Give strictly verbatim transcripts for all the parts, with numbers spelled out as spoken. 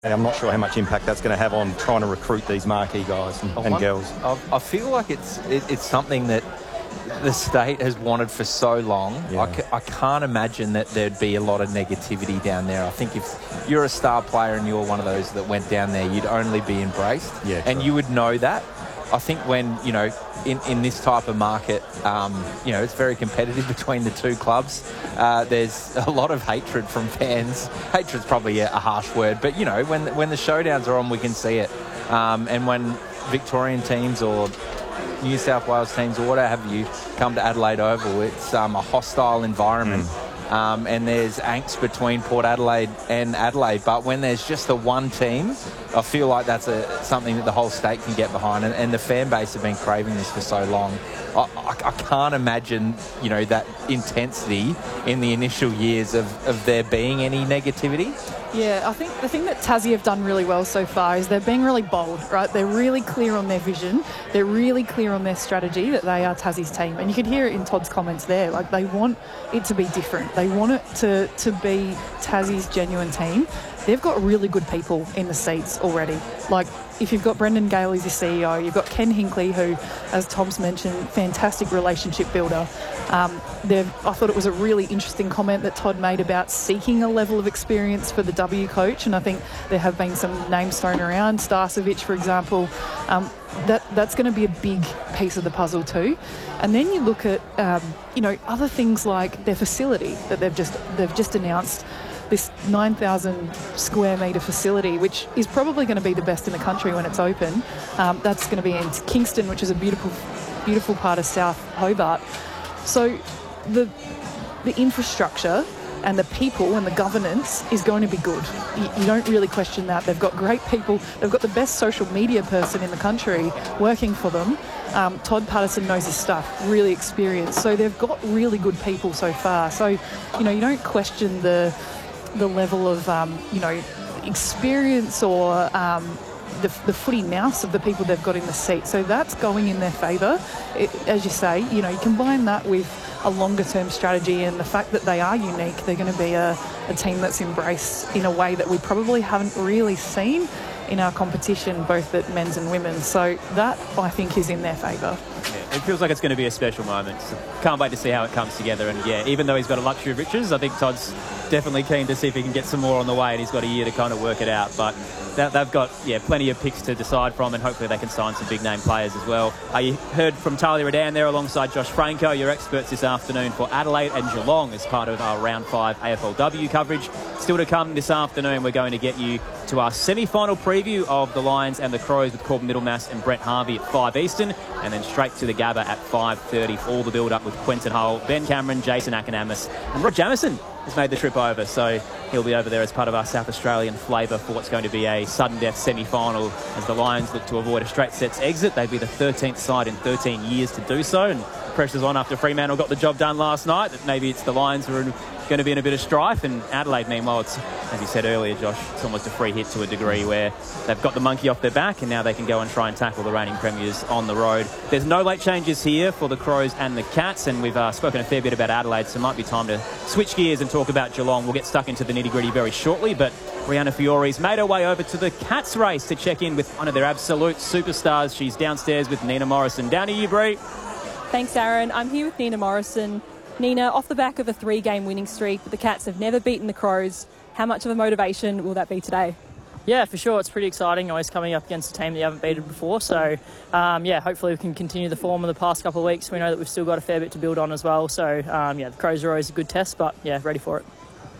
And I'm not sure how much impact that's going to have on trying to recruit these marquee guys and, and girls. I, I feel like it's it, it's something that the state has wanted for so long. Yeah. I, c- I can't imagine that there'd be a lot of negativity down there. I think if you're a star player and you're one of those that went down there, you'd only be embraced. Yeah, and true. you would know that. I think when, you know, in, in this type of market, um, you know, it's very competitive between the two clubs. Uh, there's a lot of hatred from fans. Hatred's probably a, a harsh word, but, you know, when when the showdowns are on, we can see it. Um, and when Victorian teams or New South Wales teams or whatever have you come to Adelaide Oval, it's um, a hostile environment. Mm. Um, and there's angst between Port Adelaide and Adelaide. But when there's just the one team, I feel like that's a, something that the whole state can get behind. And, and the fan base have been craving this for so long. I, I, I can't imagine, you know, that intensity in the initial years of, of there being any negativity. Yeah, I think the thing that Tassie have done really well so far is they're being really bold, right? They're really clear on their vision. They're really clear on their strategy that they are Tassie's team. And you could hear it in Todd's comments there. Like, they want it to be different. They want it to, to be Tassie's genuine team. They've got really good people in the seats already. Like, if you've got Brendan Gale as your C E O, you've got Ken Hinkley, who, as Tom's mentioned, fantastic relationship builder. Um, I thought it was a really interesting comment that Todd made about seeking a level of experience for the W coach, and I think there have been some names thrown around, Starcevic, for example. Um, that that's going to be a big piece of the puzzle too. And then you look at um, you know, other things like their facility that they've just they've just announced. This nine thousand square metre facility, which is probably going to be the best in the country when it's open. Um, that's going to be in Kingston, which is a beautiful, beautiful part of South Hobart. So the the infrastructure and the people and the governance is going to be good. You, you don't really question that. They've got great people. They've got the best social media person in the country working for them. Um, Todd Patterson knows his stuff, really experienced. So they've got really good people so far. So, you know, you don't question the the level of, um, you know, experience or um, the, the footy nous of the people they've got in the seat. So that's going in their favour. It, as you say, you know, you combine that with a longer-term strategy and the fact that they are unique, they're going to be a, a team that's embraced in a way that we probably haven't really seen in our competition, both at men's and women's. So that, I think, is in their favour. Yeah, it feels like it's going to be a special moment. So can't wait to see how it comes together. And yeah, even though he's got a luxury of riches, I think Todd's definitely keen to see if he can get some more on the way, and he's got a year to kind of work it out. But they've got, yeah, plenty of picks to decide from, and hopefully they can sign some big name players as well. Uh, you heard from Talia Redan there alongside Josh Franco, your experts this afternoon for Adelaide and Geelong as part of our round five A F L W coverage. Still to come this afternoon, we're going to get you to our semi-final preview of the Lions and the Crows with Corbin Middlemass and Brett Harvey at five Eastern, and then straight to the Gabba at five thirty for all the build-up with Quentin Hull, Ben Cameron, Jason Akanamis, and Rod Jamieson has made the trip over, so he'll be over there as part of our South Australian flavour for what's going to be a sudden death semi-final as the Lions look to avoid a straight sets exit. They'd be the thirteenth side in thirteen years to do so, and pressure's on after Fremantle got the job done last night. That maybe it's the Lions who are going to be in a bit of strife, and Adelaide, meanwhile, it's, as you said earlier, Josh, it's almost a free hit to a degree where they've got the monkey off their back and now they can go and try and tackle the reigning premiers on the road. There's no late changes here for the Crows and the Cats, and we've uh, spoken a fair bit about Adelaide, so it might be time to switch gears and talk about Geelong. We'll get stuck into the nitty-gritty very shortly, but Rihanna Fiore's made her way over to the Cats race to check in with one of their absolute superstars. She's downstairs with Nina Morrison. Down to you, Brie. Thanks, Aaron. I'm here with Nina Morrison. Nina, off the back of a three-game winning streak, the Cats have never beaten the Crows. How much of a motivation will that be today? Yeah, for sure. It's pretty exciting, always coming up against a team that you haven't beaten before. So, um, yeah, hopefully we can continue the form of the past couple of weeks. We know that we've still got a fair bit to build on as well. So, um, yeah, the Crows are always a good test, but, yeah, ready for it.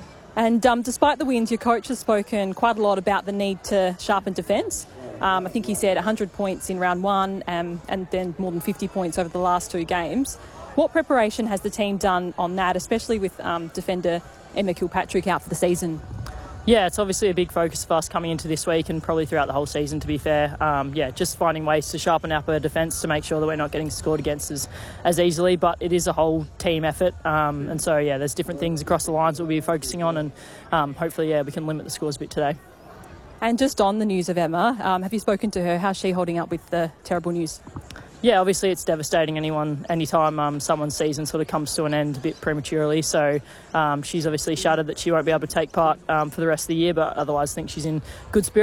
And um, despite the wins, your coach has spoken quite a lot about the need to sharpen defence. Um, I think he said one hundred points in round one um, and then more than fifty points over the last two games. What preparation has the team done on that, especially with um, defender Emma Kilpatrick out for the season? Yeah, it's obviously a big focus for us coming into this week and probably throughout the whole season, to be fair. Um, yeah, just finding ways to sharpen up our defence to make sure that we're not getting scored against as, as easily, but it is a whole team effort. Um, and so, yeah, there's different things across the lines we'll be focusing on, and um, hopefully, yeah, we can limit the scores a bit today. And just on the news of Emma, um, have you spoken to her? How's she holding up with the terrible news? Yeah, obviously it's devastating anyone anytime um, someone's season sort of comes to an end a bit prematurely. So um, she's obviously shattered that she won't be able to take part um, for the rest of the year, but otherwise I think she's in good spirits.